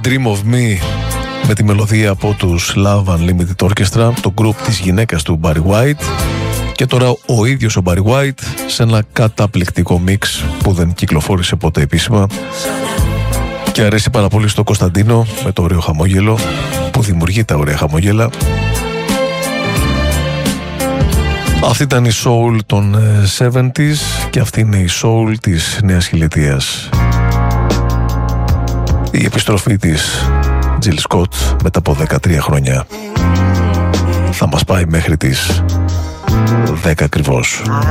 Dream of Me με τη μελωδία από τους Love Unlimited Orchestra, το group της γυναίκας του Barry White, και τώρα ο ίδιος ο Barry White σε ένα καταπληκτικό μίξ που δεν κυκλοφόρησε ποτέ επίσημα και αρέσει πάρα πολύ στο Κωνσταντίνο με το ωραίο χαμόγελο που δημιουργεί τα ωραία χαμόγελα. Αυτή ήταν η soul των 70s και αυτή είναι η soul της νέας χιλιετίας. Η επιστροφή της Jill Scott μετά από 13 χρόνια θα μας πάει μέχρι τις 10 ακριβώς.